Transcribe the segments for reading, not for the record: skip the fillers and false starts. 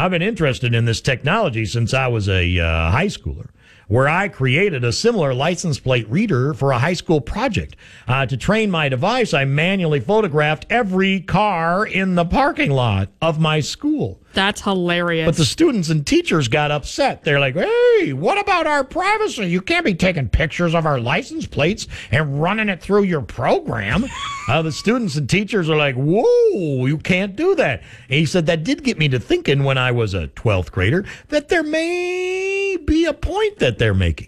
I've been interested in this technology since I was a high schooler, where I created a similar license plate reader for a high school project. To train my device, I manually photographed every car in the parking lot of my school. That's hilarious. But the students and teachers got upset. They're like, hey, what about our privacy? You can't be taking pictures of our license plates and running it through your program. The students and teachers are like, whoa, you can't do that. And he said that did get me to thinking when I was a 12th grader that there may be a point that they're making.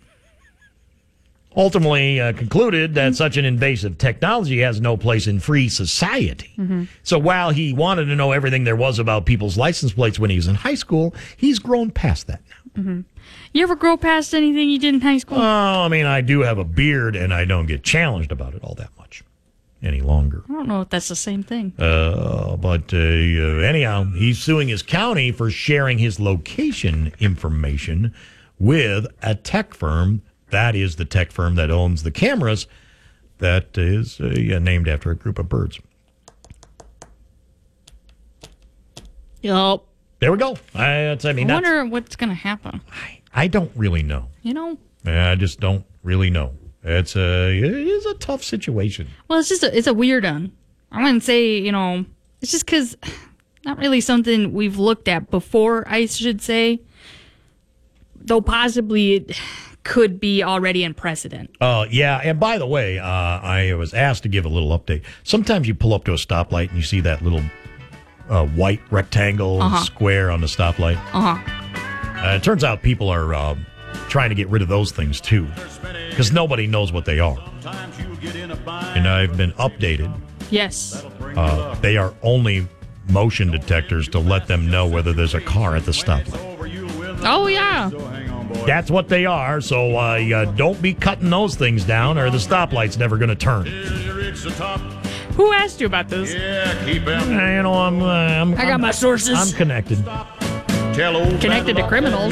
Ultimately concluded that such an invasive technology has no place in free society. Mm-hmm. So while he wanted to know everything there was about people's license plates when he was in high school, he's grown past that now. Mm-hmm. You ever grow past anything you did in high school? Oh, I mean, I do have a beard, and I don't get challenged about it all that much any longer. I don't know if that's the same thing. But anyhow, he's suing his county for sharing his location information with a tech firm. That is the tech firm that owns the cameras that is named after a group of birds. Yup. There we go. I wonder what's going to happen. I don't really know. You know? I just don't really know. It is a tough situation. Well, it's a weird one. I wouldn't say, it's just because not really something we've looked at before, I should say. Though possibly it could be already in precedent. Yeah, and by the way, I was asked to give a little update. Sometimes you pull up to a stoplight and you see that little white rectangle square on the stoplight. It turns out people are trying to get rid of those things, too, because nobody knows what they are. And I've been updated. Yes. They are only motion detectors to let them know whether there's a car at the stoplight. Oh, yeah. That's what they are, so don't be cutting those things down or the stoplight's never going to turn. Who asked you about this? I got my sources. I'm connected. Connected to criminals.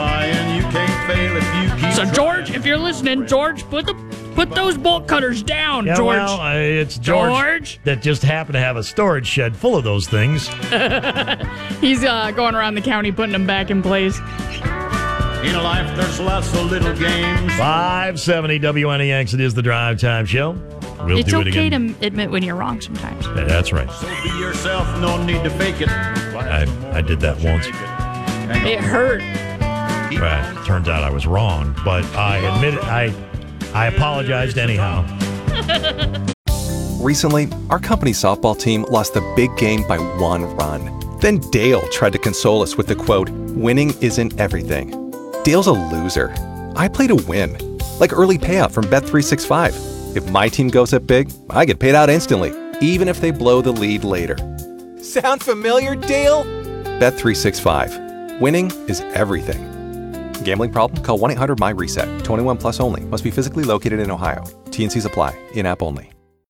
So, George, if you're listening, George, put those bolt cutters down, yeah, George. Well, it's George that just happened to have a storage shed full of those things. He's going around the county putting them back in place. In life, there's lots of little games. 570 WNEX, it is the Drive Time Show. It's okay to admit when you're wrong sometimes. Yeah, that's right. So be yourself, no need to fake it. I did that once. It hurt. Well, turns out I was wrong, but I admit it. I apologized anyhow. Recently, our company's softball team lost the big game by 1 run. Then Dale tried to console us with the quote, "Winning isn't everything." Dale's a loser. I play to win. Like early payout from Bet365. If my team goes up big, I get paid out instantly, even if they blow the lead later. Sound familiar, Dale? Bet365. Winning is everything. Gambling problem? Call 1-800-MY-RESET. 21 plus only. Must be physically located in Ohio. T&Cs apply. In-app only.